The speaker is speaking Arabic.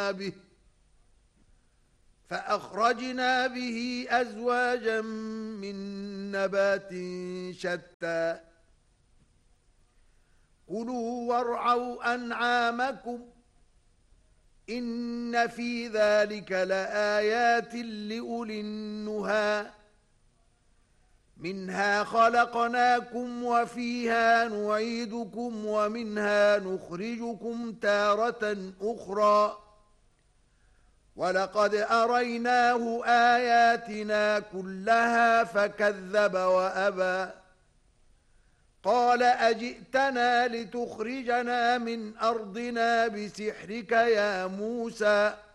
به فأخرجنا به أزواجا من نبات شتى كلوا وارعوا أنعامكم إن في ذلك لآيات لأولي النهى منها خلقناكم وفيها نعيدكم ومنها نخرجكم تارة أخرى ولقد أريناه آياتنا كلها فكذب وأبى قال أجئتنا لتخرجنا من أرضنا بسحرك يا موسى